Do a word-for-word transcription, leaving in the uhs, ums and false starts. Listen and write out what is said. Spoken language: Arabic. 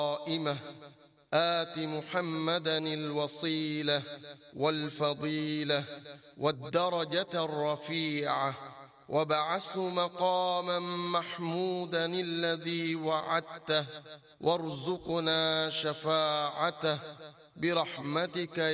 قائمة آت محمدا الوصيلة والفضيلة والدرجة الرفيعة وابعثه مقاما محمودا الذي وعدته وارزقنا شفاعته برحمتك